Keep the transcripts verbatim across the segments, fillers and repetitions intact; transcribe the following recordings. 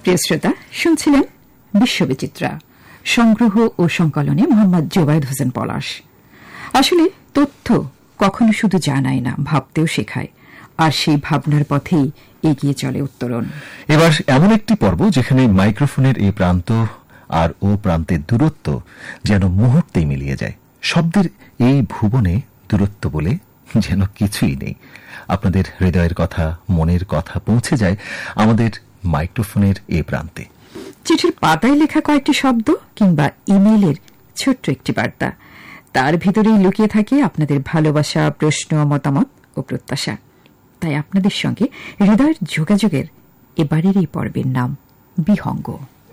প্রিয় শ্রোতা, শুনছিলেন বিশ্ববিচিত্রা, সংগ্রহ ও সংকলনে মোহাম্মদ জোবায়েদ হোসেন পলাশ। আসলে তথ্য কখনো শুধু জানায় না, ভাবতেও শেখায়, আর সেই ভাবনার পথেই এগিয়ে চলে উত্তরণ। এবার এমন একটি পর্ব যেখানে মাইক্রোফোনের এই প্রান্ত আর ও প্রান্তের দূরত্ব যেন মুহূর্তেই মিলিয়ে যায়। শব্দের এই ভুবনে দূরত্ব বলে যেন কিছুই নেই। আপনাদের হৃদয়ের কথা, মনের কথা পৌঁছে যায় আমাদের মাইক্রোফোনের এই প্রান্তে। চিঠির পাতায় লেখা কয়েকটি শব্দ কিংবা ইমেইলের ছোট্ট একটি বার্তা, তার ভিতরেই লুকিয়ে থাকে আপনাদের ভালোবাসা, প্রশ্ন, মতামত ও প্রত্যাশা। তাই আপনাদের সঙ্গে হৃদয়ের যোগাযোগের এবারের এই পর্বের নাম বিহঙ্গ।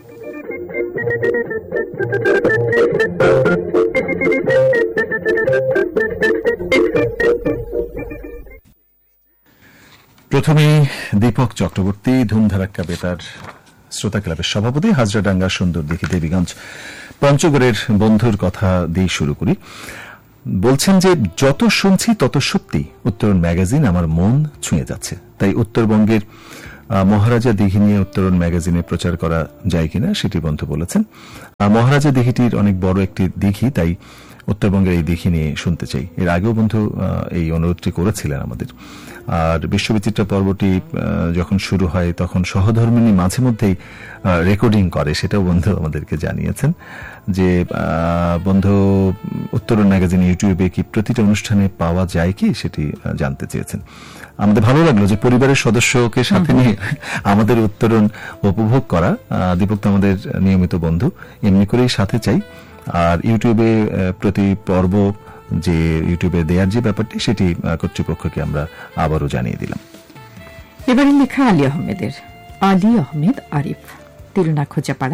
প্রথমে দীপক চক্রবর্তী, ধুমধারাক্কা বেতার শ্রোতা ক্লাবের সভাপতি, হাজরাডাঙ্গা সুন্দরদিঘি দেবীগঞ্জ পঞ্চগড়ের বন্ধুর কথা দিয়ে শুরু করি। বলছেন যে যত শুনছি তত সত্যি উত্তরণ ম্যাগাজিন আমার মন ছুঁয়ে যাচ্ছে। তাই উত্তরবঙ্গের মহারাজা দিঘি নিয়ে উত্তরণ ম্যাগাজিনে প্রচার করা যায় কিনা সেটি বন্ধু বলেছেন। মহারাজা দিঘিটির অনেক বড় একটি দিঘি, তাই উত্তরবঙ্গের এই দিঘি নিয়ে শুনতে চাই। এর আগেও বন্ধু এই অনুরোধটি করেছিলেন আমাদের। আর বিশ্ববিচিত্রা পর্বটি যখন শুরু হয় তখন সহধর্মিনী মাঝে মধ্যেই রেকর্ডিং করে, সেটাও বন্ধু আমাদেরকে জানিয়েছেন যে বন্ধু উত্তরণ ম্যাগাজিন ইউটিউবে কি প্রতিটা অনুষ্ঠানে পাওয়া যায় কি সেটি জানতে চেয়েছেন। আমাদের ভালো লাগলো যে পরিবারের সদস্যকে সাথে নিয়ে আমাদের উত্তরণ উপভোগ করা। দীপক তো আমাদের নিয়মিত বন্ধু, এমনি করেই সাথে চাই। আর ইউটিউবে প্রতি পর্ব যে ইউটিউবে দেওয়ার যে ব্যাপারটি সেটি কর্তৃপক্ষকে আমরা আবারও জানিয়ে দিলাম। এবারে লেখা আলী আহমেদের। আলী আহমেদ আরিফ, তিলনা খোঁজাপাড়া,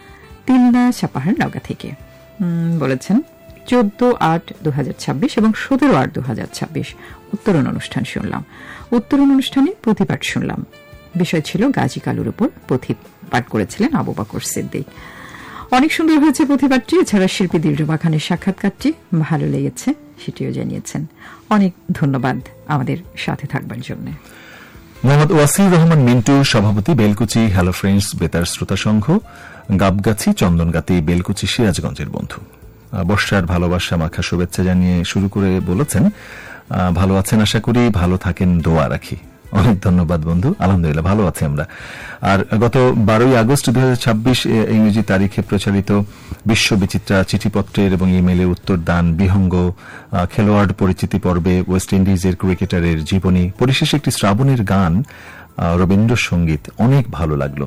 তিলনা সাপাহার নগা থেকে বলেছেন, চোদ্দ আট দু হাজার ছাব্বিশ এবং সতেরো আট দু হাজার ছাব্বিশ উত্তরণ অনুষ্ঠান শুনলাম। উত্তরণ অনুষ্ঠানে প্রতিপাঠ শুনলাম। বিষয় ছিল গাজী কালুর উপর। প্রতিপাঠ করেছিলেন আবু বকর সিদ্দিক। অনেক সুন্দর হয়েছে প্রতিবাদটি। এছাড়া শিল্পী দিলরুবা খানের সাক্ষাৎকারটি ভালো লেগেছে, সেটিও জানিয়েছেন। অনেক ধন্যবাদ আমাদের সাথে থাকবার জন্য। মোহাম্মদ ওয়াসির রহমান মিন্টু, সভাপতি, বেলকুচি হ্যালো ফ্রেন্ডস বেতার শ্রোতা সংঘ, গাবগাছি, চন্দনগাতি, বেলকুচি, সিরাজগঞ্জের বন্ধু। বর্ষার ভালোবাসা মাখা শুভেচ্ছা জানিয়ে শুরু করে বলেছেন, ভালো আছেন আশা করি, ভালো থাকেন দোয়া রাখি। অনেক ধন্যবাদ বন্ধু, আলহামদুলিল্লাহ ভালো আছি আমরা। আর গত বারোই আগস্ট দুই হাজার ছাব্বিশ ইংরেজি তারিখে প্রচারিত বিশ্ববিচিত্রা চিঠিপত্রের এবং ইমেইলের উত্তর দান, বিহঙ্গ, খেলোয়াড় পরিচিতি পর্বে ওয়েস্ট ইন্ডিজের ক্রিকেটারের জীবনী, পরিশেষে একটি শ্রাবণের গান, রবীন্দ্রসঙ্গীত অনেক ভালো লাগলো।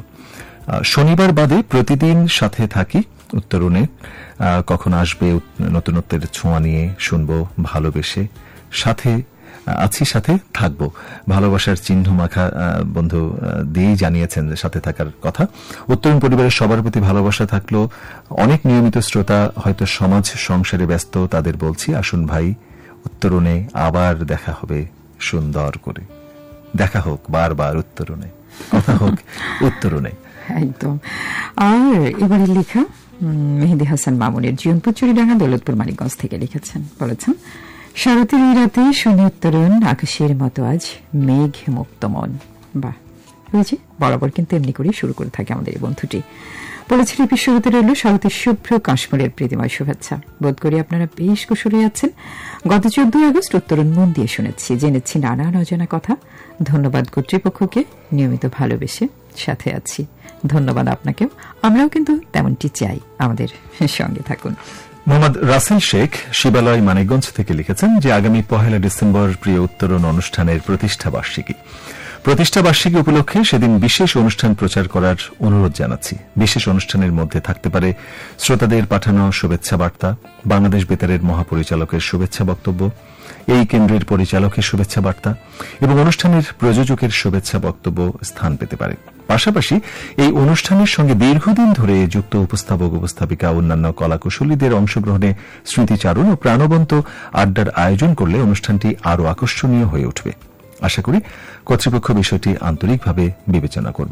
শনিবার বাদে প্রতিদিন সাথে থাকি উত্তরণে। কখন আসবে নতুনত্বের ছোঁয়া নিয়ে শুনবো, ভালোবেসে সাথে আছি, সাথে থাকবো। ভালোবাসার চিহ্ন মাখা বন্ধু দিয়েই জানিয়েছেন সাথে থাকার কথা। উত্তরণ পরিবারের সবার প্রতি ভালোবাসা থাকলো। অনেক নিয়মিত শ্রোতা হয়তো সমাজ সংসারে ব্যস্ত, তাদের বলছি আসুন ভাই, উত্তরণে আবার দেখা হবে সুন্দর করে। দেখা হোক বারবার উত্তরণে, কথা হোক উত্তরণে। একদম। আর এবারে লেখা মেহেদি হাসান মামুনের, জীবনপুর চুরিডাঙ্গা, দৌলতপুর, মানিকগঞ্জ থেকে লিখেছেন। বলেছেন, শরতের এই রাতে শুনি উত্তরণ, আকাশের মতো আজ মেঘ মুক্ত মন। বাহ, বুঝি বরাবর কিন্তু এমনি করেই শুরু করে থাকে আমাদের এই বন্ধুটি। বলেছিল বিশ্বরতে রইল শরতের শুভ্র কাশ্মীরের প্রীতিময় শুভেচ্ছা। বোধ করি আপনারা বেশ কুশলে আছেন। গত চোদ্দই আগস্ট উত্তরণ মন দিয়ে শুনেছি, জেনেছি নানান অজানা কথা। ধন্যবাদ কর্তৃপক্ষকে, নিয়মিত ভালোবেসে সাথে আছি। ধন্যবাদ আপনাকেও, আমরাও কিন্তু তেমনটি চাই, আমাদের সঙ্গে থাকুন। মোহাম্মদ রাসেল শেখ শিবালয়, মানিকগঞ্জ থেকে লিখেছেন যে আগামী পহেলা ডিসেম্বর প্রিয় উত্তরণ অনুষ্ঠানের প্রতিষ্ঠা বার্ষিকী। প্রতিষ্ঠা বার্ষিকী উপলক্ষে সেদিন বিশেষ অনুষ্ঠান প্রচার করার অনুরোধ জানাচ্ছি। বিশেষ অনুষ্ঠানের মধ্যে থাকতে পারে শ্রোতাদের পাঠানো শুভেচ্ছা বার্তা, বাংলাদেশ বেতারের মহাপরিচালকের শুভেচ্ছা বক্তব্য, এই কেন্দ্রের পরিচালকের শুভেচ্ছা বার্তা এবং অনুষ্ঠানের প্রযোজকের শুভেচ্ছা বক্তব্য স্থান পেতে পারে। পাশাপাশি এই অনুষ্ঠানের সঙ্গে দীর্ঘদিন ধরে যুক্ত উপস্থাপক, উপস্থাপিকা, অন্যান্য কলাকুশলীদের অংশগ্রহণে স্মৃতিচারণ ও প্রাণবন্ত আড্ডার আয়োজন করলে অনুষ্ঠানটি আরও আকর্ষণীয় হয়ে উঠবে। আশা করি কর্তৃপক্ষ বিষয়টি আন্তরিকভাবে বিবেচনা করবেন।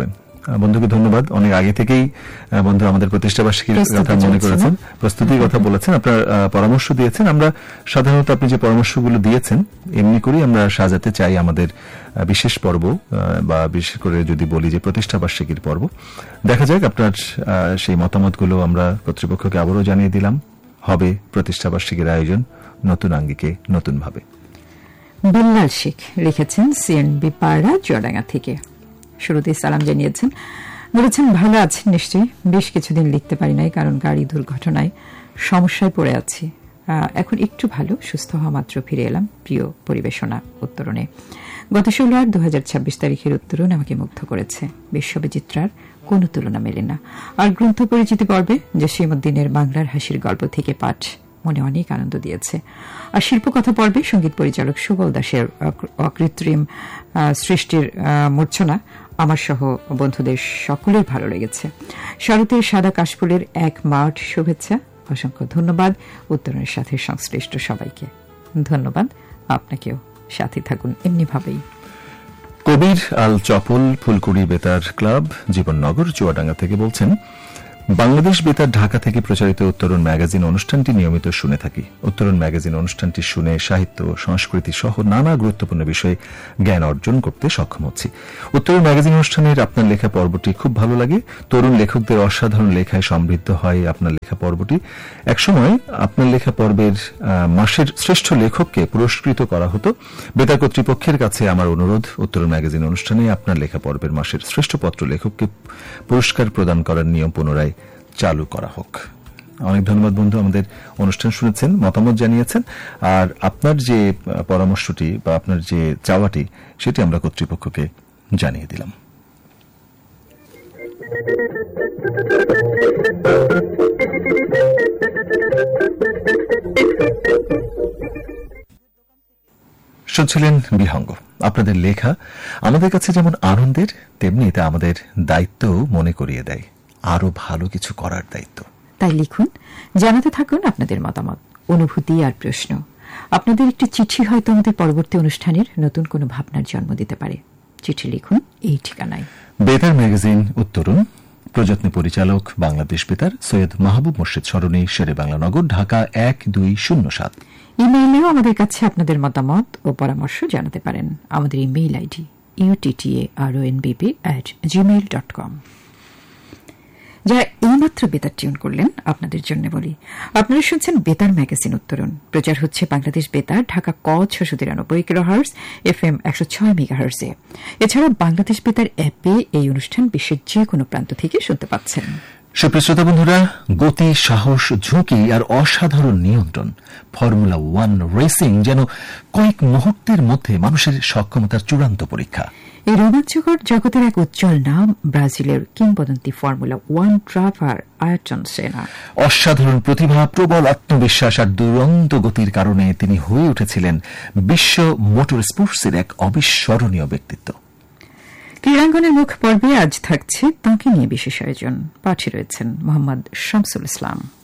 বন্ধুকে ধন্যবাদ। অনেক আগে থেকেই বন্ধু আমাদের প্রতিষ্ঠাবার্ষিকীর কথা মনে করেছেন, প্রস্তুতির কথা বলেছেন, আপনার পরামর্শ দিয়েছেন। আমরা সাধারণত আপনি যে পরামর্শগুলো দিয়েছেন এমনি করেই আমরা সাজাতে চাই আমাদের বিশেষ পর্ব, বা বিশেষ করে যদি বলি যে প্রতিষ্ঠাবার্ষিকীর পর্ব। দেখা যাক আপনার সেই মতামতগুলো আমরা কর্তৃপক্ষকে আবারও জানিয়ে দিলাম। হবে প্রতিষ্ঠাবার্ষিকীর আয়োজন নতুন আঙ্গিকে, নতুন ভাবে। বিল্লাল শেখ লিখেছেন সিএনবি পাড়া চুয়াডাঙ্গা থেকে। শুরুতে সালাম জানিয়েছেন, বলেছেন ভালো আছেন নিশ্চয়ই। বেশ কিছুদিন লিখতে পারি নাই, কারণ গাড়ি দুর্ঘটনায় সমস্যায় পড়ে আছি। এখন একটু ভালো, সুস্থ হওয়া মাত্র ফিরে এলাম প্রিয় পরিবেশনা উত্তরণে। গত ষোলো আট দু হাজার ছাব্বিশ তারিখের উত্তরণ আমাকে মুগ্ধ করেছে। বিশ্ববিচিত্রার কোনো তুলনা মেলে না। আর গ্রন্থ পরিচিতি পর্বে জসীমউদ্দিনের বাংলার হাসির গল্প থেকে পাঠ মনে অনেক আনন্দ দিয়েছে। আর শিল্পকথা পর্বে সঙ্গীত পরিচালক সুবল দাসের অকৃত্রিম সৃষ্টির মূর্ছনা আমার সহ বন্ধুদের সকলের ভালো লেগেছে। শরতের সাদা কাশফুলের এক মাঠ শুভেচ্ছা। অসংখ্য ধন্যবাদ উত্তরণের সাথে সংশ্লিষ্ট সবাইকে। ধন্যবাদ আপনাকেও, সাথে থাকুন এমনিভাবেই। কবির আল চপল ফুলকুড়ি বেতার ক্লাব জীবননগর চুয়াডাঙ্গা থেকে বলছেন, বাংলাদেশ বেতার ঢাকা থেকে প্রচারিত উত্তরণ ম্যাগাজিন অনুষ্ঠানটি নিয়মিত শুনে থাকি। উত্তরণ ম্যাগাজিন অনুষ্ঠানটি শুনে সাহিত্য, সংস্কৃতি সহ নানা গুরুত্বপূর্ণ বিষয়ে জ্ঞান অর্জন করতে সক্ষম হচ্ছি। উত্তরণ ম্যাগাজিন অনুষ্ঠানের আপনার লেখা পর্বটি খুব ভালো লাগে। তরুণ লেখকদের অসাধারণ লেখায় সমৃদ্ধ হয় আপনার লেখা পর্বটি। একসময় আপনার লেখা পর্বের মাসের শ্রেষ্ঠ লেখককে পুরস্কৃত করা হতো। বেতার কর্তৃপক্ষের কাছে আমার অনুরোধ, উত্তরণ ম্যাগাজিন অনুষ্ঠানে আপনার লেখা পর্বের মাসের শ্রেষ্ঠ পত্র লেখককে পুরস্কার প্রদান করার নিয়ম পুনরায় চালু করা হোক। অনেক ধন্যবাদ বন্ধু, আমাদের অনুষ্ঠান শুনেছেন, মতামত জানিয়েছেন। আর আপনার যে পরামর্শটি বা আপনার যে চাওয়াটি সেটি আমরা কর্তৃপক্ষকে জানিয়ে দিলাম। শুনছিলেন বিহঙ্গ। আপনাদের লেখা আমাদের কাছে যেমন আনন্দের, তেমনি তা আমাদের দায়িত্বও মনে করিয়ে দেয়, আরো ভালো কিছু করার দায়িত্ব। তাই লিখুন, জানাতে থাকুন আপনাদের মতামত, অনুভূতি আর প্রশ্ন। আপনাদের একটি চিঠি হয়তো আমাদের পরবর্তী অনুষ্ঠানের নতুন কোনো ভাবনার জন্ম দিতে পারে। চিঠি লিখুন এই ঠিকানায়। বেতার ম্যাগাজিন উত্তরণ, প্রযত্ন পরিচালক বাংলাদেশ বেতার, সৈয়দ মাহবুব মোর্শেদ সরণি, শেরে বাংলা নগর, ঢাকা এক দুই শূন্য সাত। ইমেইলেও আমাদের কাছে আপনাদের মতামত ও পরামর্শ জানাতে পারেন। আমাদের email ID ইউটিটিএ R O N BP at Gmail dot com. যারা এইমাত্র বেতার টিউন করলেন, আপনাদের জন্য বলি, আপনারা শুনছেন বেতার ম্যাগাজিন উত্তরণ। প্রচার হচ্ছে বাংলাদেশ বেতার ঢাকা ক ছশো তিরানব্বই কিলোহার্টজ, এফ এম একশো ছয় মেগাহার্টজে। এছাড়া বাংলাদেশ বেতার অ্যাপে এই অনুষ্ঠান বিশ্বের যে কোনো প্রান্ত থেকে শুনতে পাচ্ছেন। সুপ্রিয় শ্রোতা বন্ধুরা, গতি, সাহস, ঝুঁকি আর অসাধারণ নিয়ন্ত্রণ, ফর্মুলা ওয়ান রেসিং যেন কয়েক মুহূর্তের মধ্যে মানুষের সক্ষমতার চূড়ান্ত পরীক্ষা। এই রোমাঞ্চকর জগতের এক উজ্জ্বল নাম ব্রাজিলের কিংবদন্তি ফর্মুলা ওয়ান ড্রাইভার আয়টন সেনা। অসাধারণ প্রতিভা, প্রবল আত্মবিশ্বাস আর দুরন্ত গতির কারণে তিনি হয়ে উঠেছিলেন বিশ্ব মোটর স্পোর্টসের এক অবিস্মরণীয় ব্যক্তিত্ব। ক্রীড়াঙ্গনের মুখ পর্বে আজ থাকছে তাঁকে নিয়ে বিশেষ আয়োজন। পাঠে রয়েছেন মোহাম্মদ শামসুল ইসলাম।